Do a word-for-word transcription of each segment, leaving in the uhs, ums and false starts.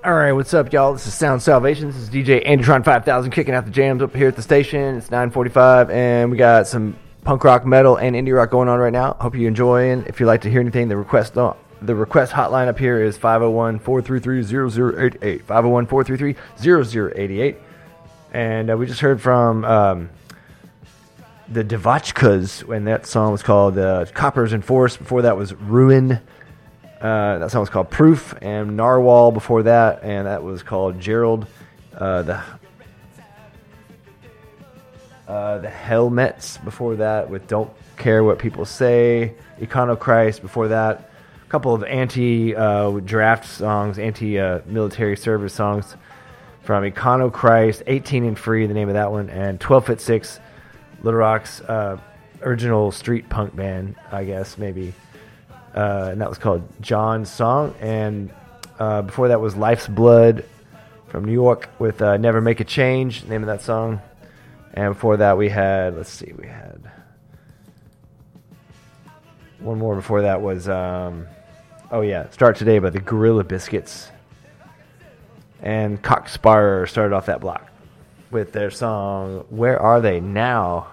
All right, what's up, y'all? This is Sound Salvation. This is D J Androtron five thousand kicking out the jams up here at the station. It's nine forty-five, and we got some punk rock, metal, and indie rock going on right now. Hope you're enjoying. If you'd like to hear anything, the request the request hotline up here is five oh one, four three three, zero zero eight eight. five oh one, four three three, zero zero eight eight. And uh, we just heard from um, the Devotchkas, and that song was called uh, Coppers and Force. Before that was Ruin. Uh, that song was called Proof, and Narwhal before that, and that was called Gerald. Uh, the uh, the Helmets before that with Don't Care What People Say. Econochrist before that. A couple of anti-draft uh, songs, anti-military uh, service songs from Econochrist. eighteen and Free, the name of that one, and twelve foot six, Little Rock's uh, original street punk band, I guess, maybe. Uh, and that was called John's Song. And uh, before that was Life's Blood from New York with uh, Never Make a Change, the name of that song. And before that we had, let's see, we had one more before that was, um, oh yeah, Start Today by the Gorilla Biscuits. And Cockspire started off that block with their song, Where Are They Now?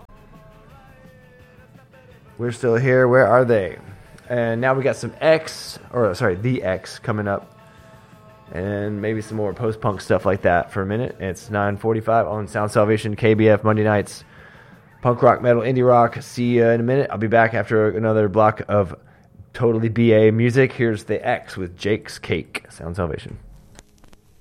We're still here, where are they? And now we got some X, or sorry, The X coming up. And maybe some more post-punk stuff like that for a minute. It's nine forty-five on Sound Salvation, K B F, Monday nights. Punk rock, metal, indie rock. See you in a minute. I'll be back after another block of totally B A music. Here's The X with Jake's Cake. Sound Salvation.